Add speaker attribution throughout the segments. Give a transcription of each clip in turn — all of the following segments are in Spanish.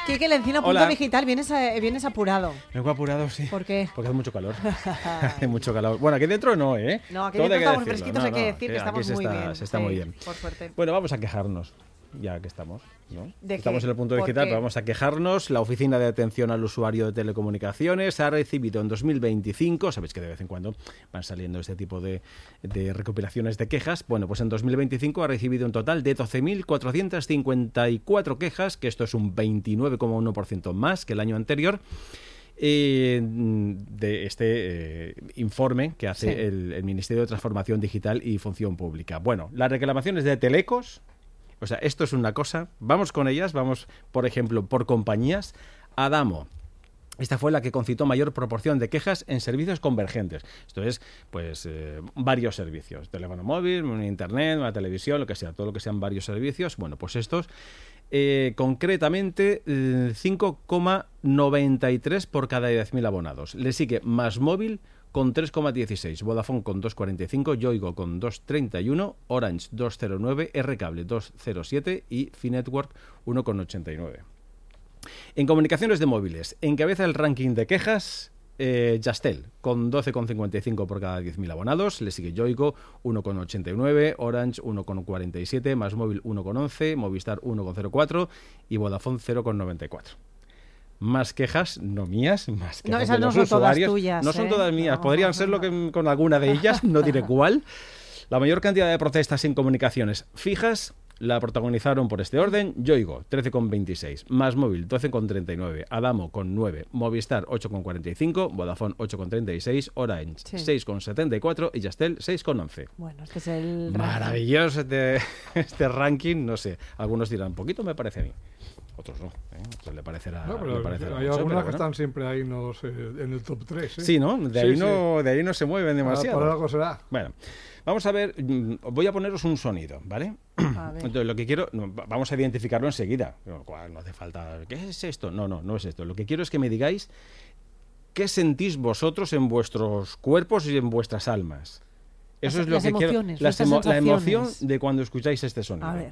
Speaker 1: Quique, el Encino.digital, vienes apurado.
Speaker 2: Vengo apurado, sí.
Speaker 1: ¿Por qué?
Speaker 2: Porque hace mucho calor. Hace mucho calor. Bueno, aquí dentro no, ¿eh?
Speaker 1: No, aquí dentro estamos fresquitos, hay que decir que estamos muy bien.
Speaker 2: Se está muy bien.
Speaker 1: Por suerte.
Speaker 2: Bueno, vamos a quejarnos, ya que estamos, ¿no?
Speaker 1: Estamos
Speaker 2: en el punto digital, pero vamos a quejarnos. La Oficina de Atención al Usuario de Telecomunicaciones ha recibido en 2025, sabéis que de vez en cuando van saliendo este tipo de recopilaciones de quejas. Bueno, pues en 2025 ha recibido un total de 12.454 quejas, que esto es un 29,1% más que el año anterior. De este informe que hace el Ministerio de Transformación Digital y Función Pública. Bueno, las reclamaciones de telecos, o sea, esto es una cosa, vamos con ellas, vamos, por ejemplo, por compañías. Adamo, esta fue la que concitó mayor proporción de quejas en servicios convergentes. Esto es, pues, varios servicios, teléfono móvil, internet, una televisión, lo que sea, todo lo que sean varios servicios. Bueno, pues estos... concretamente 5,93 por cada 10.000 abonados. Le sigue MásMóvil con 3,16, Vodafone con 2,45, Yoigo con 2,31, Orange 2,09, Rcable 2,07 y Finetwork 1,89. En comunicaciones de móviles, encabeza el ranking de quejas Yastel con 12,55 por cada 10.000 abonados, le sigue Yoigo 1,89, Orange 1,47, MásMóvil 1,11, Movistar 1,04 y Vodafone 0,94. Más quejas, no mías, más quejas
Speaker 1: esas
Speaker 2: de los
Speaker 1: no son
Speaker 2: usuarios.
Speaker 1: Todas tuyas,
Speaker 2: no son todas mías, podrían serlo con alguna de ellas, no diré cuál. La mayor cantidad de protestas en comunicaciones fijas la protagonizaron por este orden Yoigo, 13,26, MásMóvil, 12,39, Adamo, con 9, Movistar, 8,45, Vodafone, 8,36, Orange, 6,74 y Yastel, 6,11.
Speaker 1: Bueno, este es el
Speaker 2: maravilloso este ranking, no sé, algunos dirán, poquito me parece a mí. Otros no, otros le parecerá.
Speaker 3: No, pero hay algunas que están siempre ahí en el top 3.
Speaker 2: Sí, ¿no? De ahí no se mueven demasiado.
Speaker 3: Por algo será.
Speaker 2: Bueno, vamos a ver, voy a poneros un sonido, ¿vale?
Speaker 1: A ver.
Speaker 2: Entonces, lo que quiero, vamos a identificarlo enseguida. No hace falta, ¿qué es esto? No es esto. Lo que quiero es que me digáis qué sentís vosotros en vuestros cuerpos y en vuestras almas. Eso es lo que quiero. La emoción de cuando escucháis este sonido.
Speaker 1: A ver.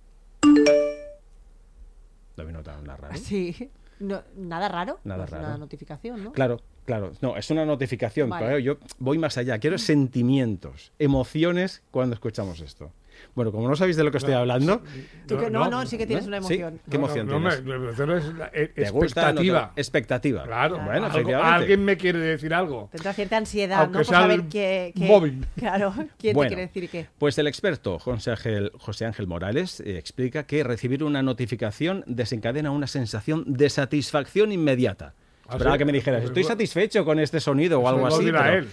Speaker 2: ¿No me nota nada raro?
Speaker 1: Sí. No, ¿nada raro?
Speaker 2: Nada
Speaker 1: pues
Speaker 2: raro.
Speaker 1: Una notificación, ¿no?
Speaker 2: Claro. No, es una notificación,
Speaker 1: vale.
Speaker 2: Pero yo voy más allá. Quiero sentimientos, emociones cuando escuchamos esto. Bueno, como no sabéis de lo que estoy hablando...
Speaker 1: Sí que tienes una emoción.
Speaker 2: ¿Sí? ¿Qué emoción tienes?
Speaker 3: Expectativa.
Speaker 2: Expectativa.
Speaker 3: Claro.
Speaker 2: Bueno,
Speaker 3: alguien me quiere decir algo.
Speaker 1: Tendrá cierta ansiedad,
Speaker 3: aunque
Speaker 1: ¿no? Por saber qué...
Speaker 3: móvil.
Speaker 1: Claro, ¿quién te quiere decir qué?
Speaker 2: Pues el experto José Ángel Morales explica que recibir una notificación desencadena una sensación de satisfacción inmediata. Esperaba que me dijeras, estoy satisfecho con este sonido o algo así. Pero...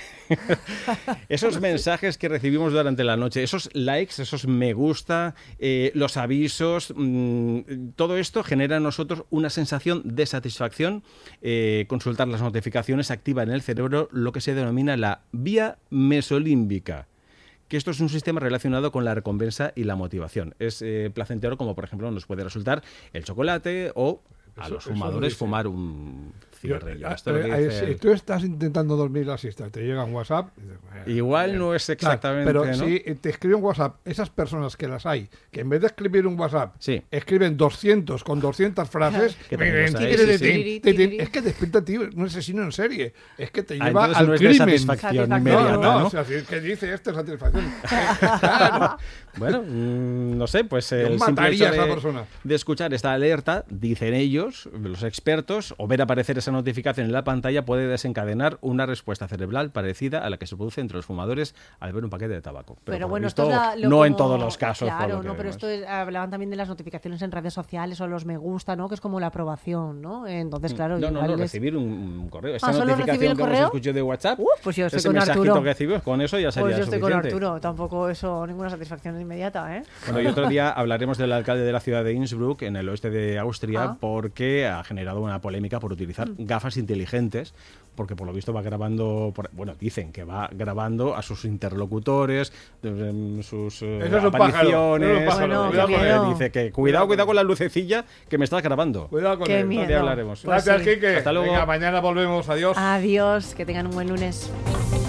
Speaker 2: Esos mensajes que recibimos durante la noche, esos likes, esos me gusta, los avisos, todo esto genera en nosotros una sensación de satisfacción. Consultar las notificaciones activa en el cerebro lo que se denomina la vía mesolímbica, que esto es un sistema relacionado con la recompensa y la motivación. Es placentero, como por ejemplo nos puede resultar el chocolate o a los fumadores fumar un cigarrillo.
Speaker 3: Si tú estás intentando dormir la siesta, te llega un WhatsApp.
Speaker 2: Igual no es exactamente.
Speaker 3: Pero
Speaker 2: ¿no?
Speaker 3: si te escribe un WhatsApp, esas personas que las hay, que en vez de escribir un WhatsApp, escriben 200 con 200 frases, es que despierta a ti un asesino en serie. Es que te lleva al
Speaker 2: no
Speaker 3: crimen.
Speaker 2: Es de satisfacción inmediata, ¿no?
Speaker 3: O sea, ¿qué dice esto? Satisfacción.
Speaker 2: Claro. Bueno, no sé, pues el simple hecho de escuchar esta alerta, dicen ellos, los expertos, o ver aparecer esa notificación en la pantalla puede desencadenar una respuesta cerebral parecida a la que se produce entre los fumadores al ver un paquete de tabaco.
Speaker 1: Pero bueno,
Speaker 2: visto,
Speaker 1: esto es
Speaker 2: no en todos los casos.
Speaker 1: Claro, no, pero hablaban también de las notificaciones en redes sociales o los me gusta, ¿no? Que es como la aprobación, ¿no? Entonces, claro...
Speaker 2: No, recibir un correo. Esta
Speaker 1: ¿solo
Speaker 2: notificación que hemos escuchado de WhatsApp,
Speaker 1: pues yo estoy
Speaker 2: ese
Speaker 1: con
Speaker 2: mensajito
Speaker 1: Arturo.
Speaker 2: que recibimos, con eso ya sería
Speaker 1: suficiente. Pues yo estoy
Speaker 2: suficiente.
Speaker 1: con Arturo, tampoco eso, ninguna satisfacción inmediata, ¿eh?
Speaker 2: Bueno, y otro día hablaremos del alcalde de la ciudad de Innsbruck, en el oeste de Austria, porque ha generado una polémica por utilizar gafas inteligentes, porque por lo visto va grabando, dicen que va grabando a sus interlocutores, sus apariciones. Dice que cuidado con la lucecilla que me estás grabando.
Speaker 3: Cuidado con
Speaker 1: Qué
Speaker 3: él.
Speaker 1: miedo.
Speaker 2: Ya hablaremos.
Speaker 3: Gracias, Quique.
Speaker 2: Hasta luego.
Speaker 3: Venga, mañana volvemos. Adiós.
Speaker 1: Adiós, que tengan un buen lunes.